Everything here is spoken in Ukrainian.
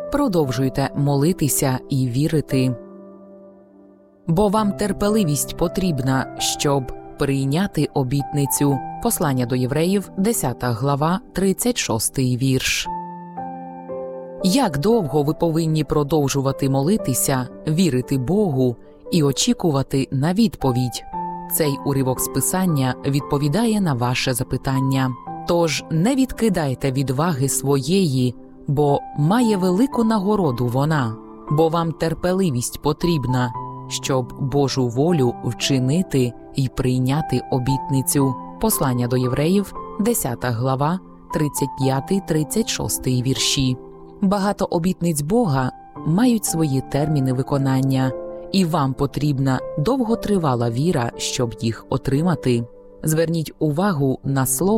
продовжуйте молитися і вірити. Бо вам терпеливість потрібна, щоб прийняти обітницю. Послання до Євреїв, 10 глава, 36 вірш. Як довго ви повинні продовжувати молитися, вірити Богу і очікувати на відповідь? Цей уривок з Писання відповідає на ваше запитання. Тож не відкидайте відваги своєї, бо має велику нагороду вона. Бо вам терпеливість потрібна, щоб Божу волю вчинити і прийняти обітницю. Послання до Євреїв, 10 глава, 35-36 вірші. Багато обітниць Бога мають свої терміни виконання, і вам потрібна довготривала віра, щоб їх отримати. Зверніть увагу на слово